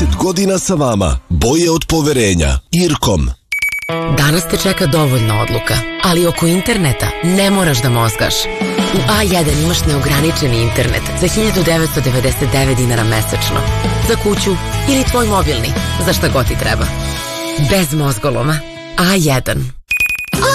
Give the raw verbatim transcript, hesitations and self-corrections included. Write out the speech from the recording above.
trideset godina sa vama. Boje od poverenja. Irkom. Danas te čeka dovoljno odluka, ali oko interneta ne moraš da mozgaš. U A jedan imaš neograničeni internet za hiljadu devetsto devedeset devet dinara mesečno. Za kuću ili tvoj mobilni, za šta god ti treba. Bez mozgoloma. A jedan.